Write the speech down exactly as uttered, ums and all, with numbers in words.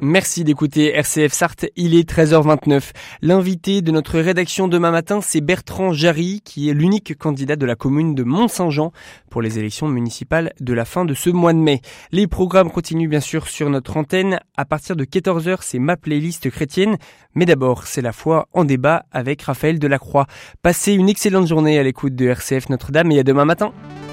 Merci d'écouter R C F Sarthe, il est treize heures vingt-neuf. L'invité de notre rédaction demain matin, c'est Bertrand Jarry, qui est l'unique candidat de la commune de Mont-Saint-Jean pour les élections municipales de la fin de ce mois de mai. Les programmes continuent bien sûr sur notre antenne. À partir de quatorze heures, c'est ma playlist chrétienne. Mais d'abord, c'est la foi en débat avec Raphaël Delacroix. Passez une excellente journée à l'écoute de R C F Notre-Dame et à demain matin.